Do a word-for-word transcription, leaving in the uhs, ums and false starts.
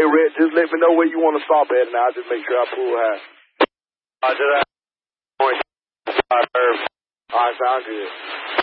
Red. Just let me know where you want to stop at, and I'll just make sure I pull high. Roger that. All right, sound good.